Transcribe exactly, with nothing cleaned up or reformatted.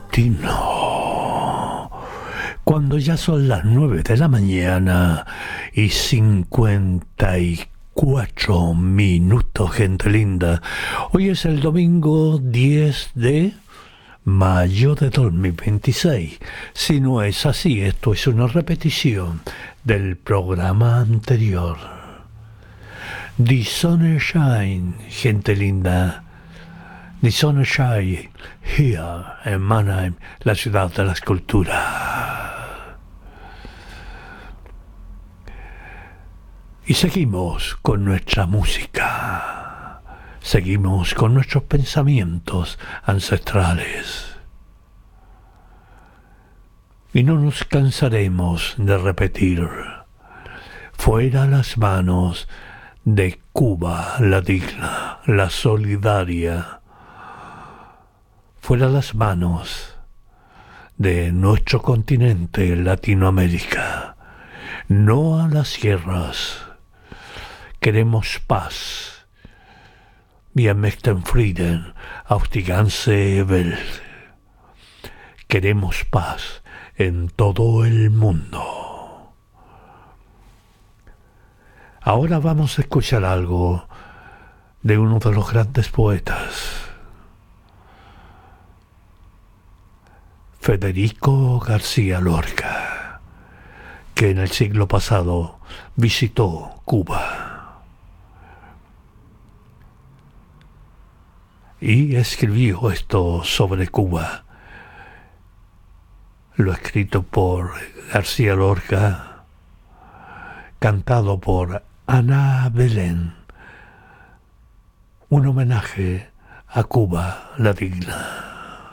matino. Cuando ya son las nueve de la mañana y cincuenta y cuatro minutos, gente linda. Hoy es el domingo diez de mayo de dos mil veintiséis. Si no es así, esto es una repetición del programa anterior. The Sun Shine, gente linda. The Sun Shine here en Mannheim, la ciudad de la escultura. Y seguimos con nuestra música. Seguimos con nuestros pensamientos ancestrales. Y no nos cansaremos de repetir: fuera las manos de Cuba la digna, la solidaria. Fuera las manos de nuestro continente Latinoamérica. No a las guerras. Queremos paz. Wir möchten Frieden auf die ganze Welt. Queremos paz en todo el mundo. Ahora vamos a escuchar algo de uno de los grandes poetas, Federico García Lorca, que en el siglo pasado visitó Cuba y escribió esto sobre Cuba. Lo escrito por García Lorca, cantado por Ana Belén, un homenaje a Cuba la digna.